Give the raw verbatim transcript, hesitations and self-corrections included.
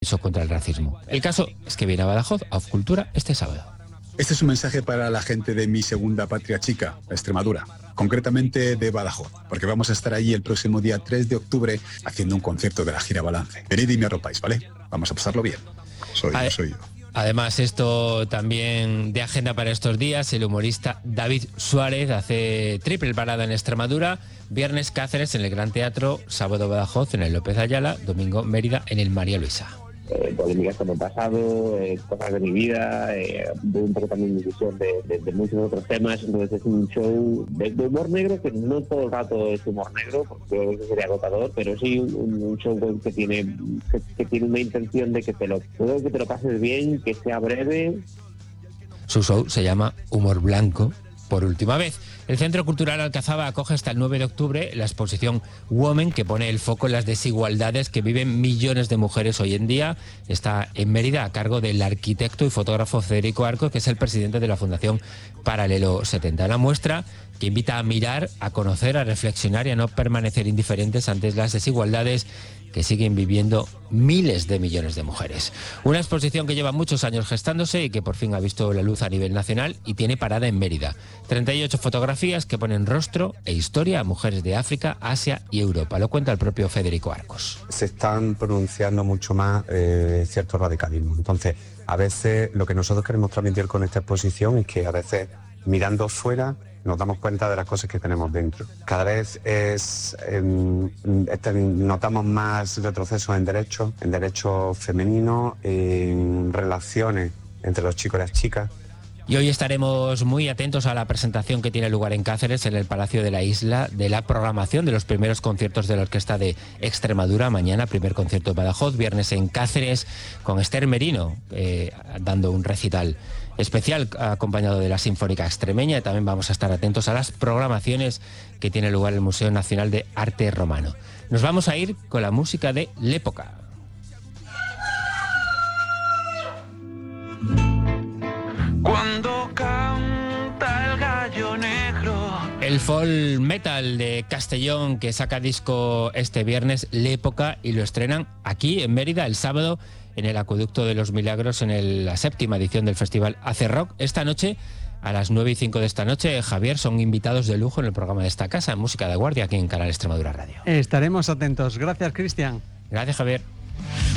contra el racismo. El caso es que viene a Badajoz, a Off Cultura, este sábado. Este es un mensaje para la gente de mi segunda patria chica, Extremadura, concretamente de Badajoz, porque vamos a estar allí el próximo día tres de octubre haciendo un concierto de la gira Balance. Venid y me arropáis, ¿vale? Vamos a pasarlo bien. Soy yo, soy yo. Además, esto también de agenda para estos días, el humorista David Suárez hace triple parada en Extremadura, viernes Cáceres en el Gran Teatro, sábado Badajoz en el López Ayala, domingo Mérida en el María Luisa. Eh, polémicas con el pasado, eh, cosas de mi vida, eh, un poco también mi visión de, de, de muchos otros temas. Entonces es un show de, de humor negro, que no todo el rato es humor negro, porque creo que sería agotador, pero sí un, un show que tiene que, que tiene una intención de que te lo que te lo pases bien, que sea breve. Su show se llama Humor Blanco, por última vez. El Centro Cultural Alcazaba acoge hasta el nueve de octubre la exposición Women, que pone el foco en las desigualdades que viven millones de mujeres hoy en día. Está en Mérida, a cargo del arquitecto y fotógrafo Federico Arcos, que es el presidente de la Fundación Paralelo setenta. La muestra que invita a mirar, a conocer, a reflexionar y a no permanecer indiferentes ante las desigualdades que siguen viviendo miles de millones de mujeres. Una exposición que lleva muchos años gestándose y que por fin ha visto la luz a nivel nacional y tiene parada en Mérida. treinta y ocho fotografías que ponen rostro e historia a mujeres de África, Asia y Europa. Lo cuenta el propio Federico Arcos. Se están pronunciando mucho más eh, cierto radicalismo. Entonces, a veces lo que nosotros queremos transmitir con esta exposición es que a veces mirando fuera nos damos cuenta de las cosas que tenemos dentro. Cada vez es, eh, este, notamos más retrocesos en derechos, en derechos femeninos, en relaciones entre los chicos y las chicas. Y hoy estaremos muy atentos a la presentación que tiene lugar en Cáceres, en el Palacio de la Isla, de la programación de los primeros conciertos de la Orquesta de Extremadura. Mañana, primer concierto en Badajoz, viernes en Cáceres, con Esther Merino, eh, dando un recital especial acompañado de la Sinfónica Extremeña. Y también vamos a estar atentos a las programaciones que tiene lugar en el Museo Nacional de Arte Romano. Nos vamos a ir con la música de L'Época. Cuando canta el gallo negro. El folk metal de Castellón, que saca disco este viernes, L'Época, y lo estrenan aquí en Mérida el sábado en el Acueducto de los Milagros, en el, la séptima edición del festival Hace Rock. Esta noche, a las nueve y cinco de esta noche, Javier, son invitados de lujo en el programa de esta casa, en Música de Guardia, aquí en Canal Extremadura Radio. Estaremos atentos. Gracias, Cristian. Gracias, Javier.